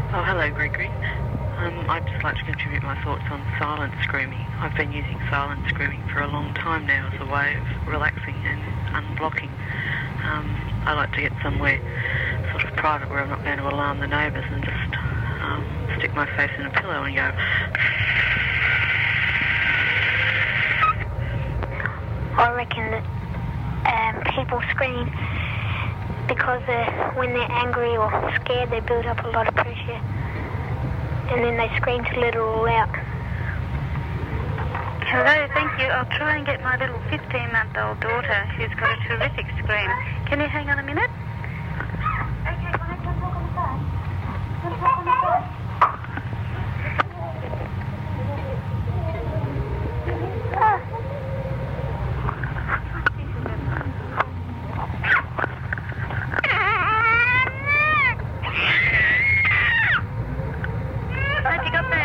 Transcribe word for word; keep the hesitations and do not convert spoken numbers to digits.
Oh, hello, Gregory. Um, I'd just like to contribute my thoughts on silent screaming. I've been using silent screaming for a long time now as a way of relaxing and unblocking. Um, I like to get somewhere sort of private where I'm not going to alarm the neighbours and just um, stick my face in a pillow and go... I reckon that um, people scream because uh, when they're angry or scared they build up a lot of pressure and then they scream to let it all out. Hello, thank you. I'll try and get my little fifteen-month-old daughter who's got a terrific scream. Can you hang on a minute? Okay, can I come talk on the phone? Can I talk on the phone? Have you got the